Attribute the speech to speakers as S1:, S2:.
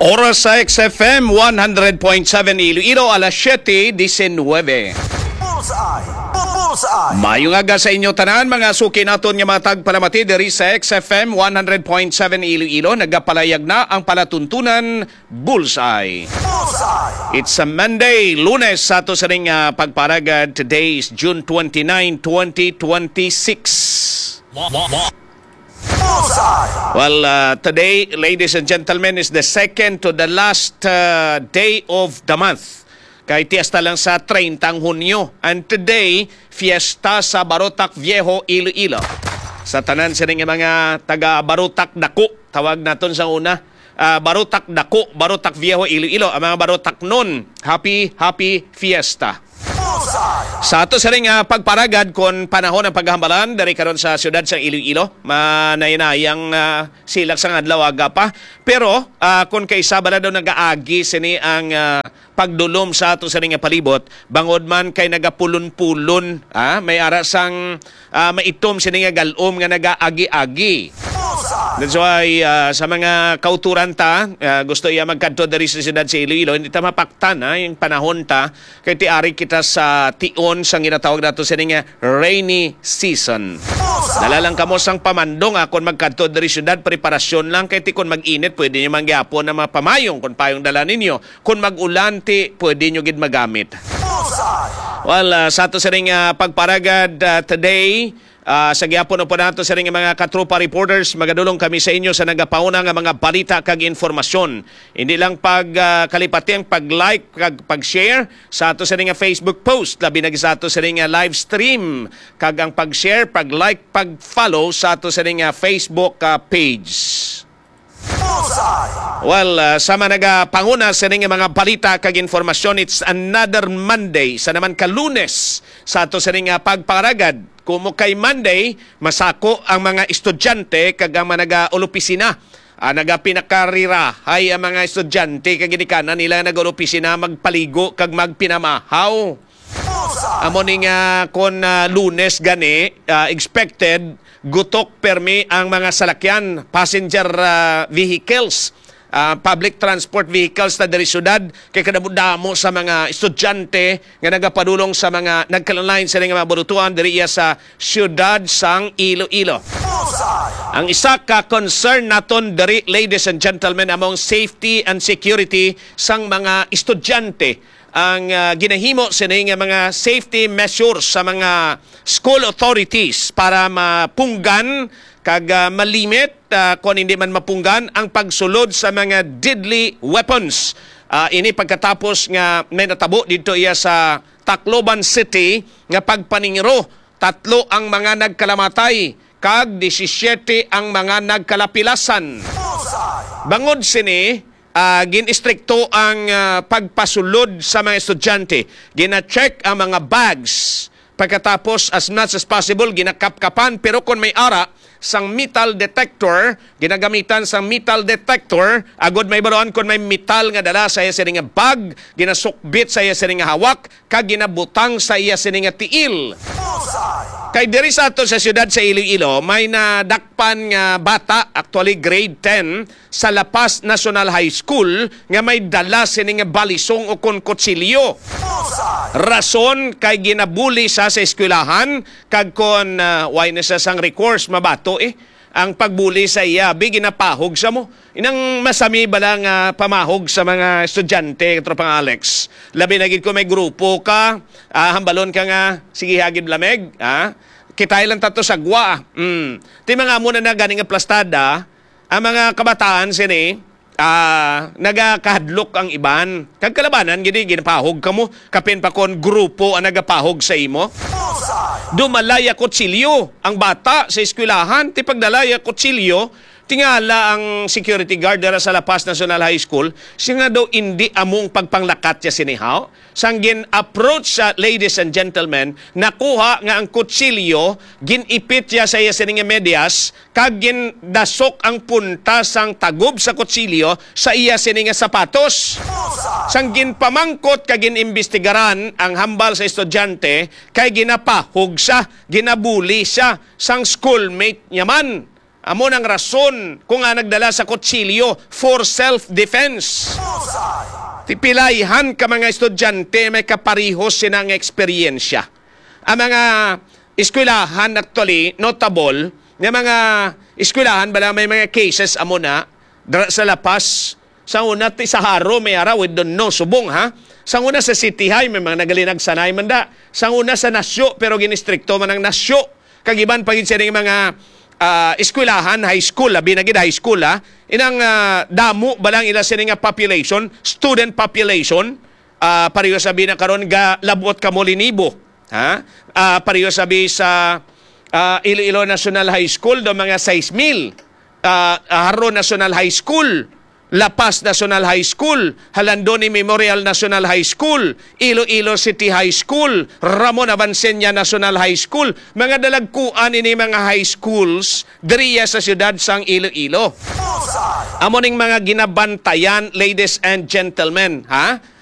S1: Oras sa XFM 100.7 Iloilo, alas 7:19. Mayong aga sa inyo tanan, mga suki naton nga matag palamati diri sa XFM 100.7 Iloilo. Nagapalayag na ang palatuntunan Bullseye. It's a Monday, Lunes sa ato sa ring pagparagad. Today is June 29, 2026. Well, today, ladies and gentlemen, is the second to the last day of the month. Kay tiesta lang sa 30 Hunyo. And today, fiesta sa Barotac Viejo, Iloilo. Sa tanan sa mga taga Barotac Dako, tawag naton sa una. Barotac Dako, Barotac Viejo, Iloilo. Ang mga Barotac nun, happy fiesta. Sa ato sa ring pagparagad kon panahon ng paghambalan dari karon sa siyudad sa Iloilo, manayinayang silak sa adlaw aga pa. Pero kung kay Sabado daw nagaagi sini ang pagdulom sa ato sa ring palibot, bangod man kay nagapulon-pulon, may ara sang maitom sini nga galom nga nagaagi-agi. That's why sa mga kauturan ta, gusto iya magkadto dari sa siyudad sa Iloilo, hindi ta mapaktan yung panahon ta kay tiari kita sa tion sang ginatawag nato sa nga rainy season. Dala lang kamo sang pamandong kung magkadto dari siyudad, preparasyon lang kay ti kun mag-init pwede niyo mangyapon na mapamayong kung payong dala ninyo. Kung mag-ulan ti pwede niyo gid magamit. Well, sa ato sa ring pagparagad today, sa gyapon po nato sa ring mga katropa reporters, magadulong kami sa inyo sa nagapauna nga mga balita kag informasyon. Hindi lang kalipati ang pag-like kag pag-share sa ato sa ring Facebook post, labi na sa ato sa ring live stream, kag ang pag-share, pag-like, pag-follow sa ato sa ring Facebook page. Well, sama nagapanguna sa ring mga balita kag informasyon, it's another Monday, sa naman ka-Lunes sa ato sa ring pagparagad. Kung kay Monday, masako ang mga estudyante kag ang mga nag-olopisina. Nagapinakarira ay ang mga estudyante kag ginikanan nila nag-olopisina magpaligo kag magpinamahaw. Amo ning kon Lunes gani, expected gutok permi ang mga salakyan, passenger vehicles, public transport vehicles na dari syudad, kay kadamo sa mga estudyante nga nagapadulong sa mga nagkalanlain sa mga borutuan diri sa syudad sang Iloilo. Ang isa ka concern naton diri, ladies and gentlemen, among safety and security sang mga estudyante. Ang ginahimo sa mga safety measures sa mga school authorities para mapunggan kag malimit kung hindi man mapunggan ang pagsulod sa mga deadly weapons. Ini pagkatapos nga may natabo dito iya sa Tacloban City nga pagpaningiro, 3 ang mga nagkalamatay kag 17 ang mga nagkalapilasan. Bangod sini, gin-istrikto ang pagpasulod sa mga estudyante. Gina-check ang mga bags. Pagkatapos, as much as possible, ginakapkapan. Pero kung may ara, sang metal detector, ginagamitan sang metal detector, agod may baroan kung may metal nga dala sa iya sining bag, ginasukbit sa iya sining hawak, kag ginabutang sa iya sining tiil. Kay diri sa ato sa siyudad sa Iloilo, may nadakpan nga bata, actually grade 10, sa La Paz National High School, nga may dala sining balisong o kon kutsilyo. Rason kay ginabuli sa eskwelahan, kag kon why na sa sang recourse mabato ang pagbuli sa iya, ginapahog sa mo. Inang masami ba lang pamahog sa mga estudyante, tropang Alex. Labi na gid ko may grupo ka, hambalon ka nga, sige hagid lameg, kitay lang tato sa gwa. Ti mga muna na ganing nga plastada, ang mga kabataan sini, nagakahadlok ang iban. Kag kalabanan, ginapahog ka mo, kapin pa kon grupo ang nagapahog sa imo. Dumalaya kutsilyo ang bata sa eskwelahan, ti pagdalaya kutsilyo, tingala ang security guard dara sa La Paz National High School, siya nga daw hindi among pagpanglakat niya sinihaw. Sanggin approach sa ladies and gentlemen, nakuha nga ang kutsilyo, ginipit niya sa iya sining medyas, kag ginasok ang punta sang tagob sa kutsilyo sa iya sining sapatos. Sanggin pamangkot kag ginimbestigaran ang hambal sa estudyante, kay ginapahog siya, ginabuli siya sang schoolmate niya man. Amo ng rason kung nga nagdala sa kutsilyo for self-defense. Tipilayhan ka mga estudyante may kaparihos sinang eksperyensya. Ang mga eskwelahan actually notable nga mga eskwelahan bala may mga cases amo na sa lapas sa una ti sa Haro may ara with no subong ha. Sa una sa City High may mga nagalinag sanay man da. Sa una sa Nasyo pero ginistrikto man ang Nasyo. Kagiban pagid sa mga eskwelahan, high school, labi na gid high school ha. Inang damo balang ila sini nga population, student population, pareho sabi na karon ga labot ka molinibo. Ha? Pareho sabi sa Iloilo National High School do mga 6,000. Haro National High School, La Paz National High School, Halandoni Memorial National High School, Iloilo City High School, Ramon Avancenia National High School, mga dalagkuan ini mga high schools diriya sa siyudad sang Iloilo. Amo ning mga ginabantayan, ladies and gentlemen, ha?